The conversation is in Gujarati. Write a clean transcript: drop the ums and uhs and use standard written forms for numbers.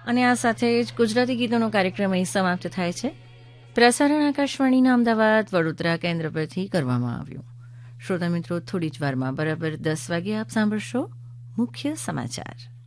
અને આ સાથે જ ગુજરાતી ગીતોનો કાર્યક્રમ અહીં સમાપ્ત થાય છે. પ્રસારણ આકાશવાણીના અમદાવાદ વડોદરા કેન્દ્ર પરથી કરવામાં આવ્યું. શ્રોતા મિત્રો, થોડી જ વારમાં બરાબર 10 વાગે આપ સાંભળશો મુખ્ય સમાચાર.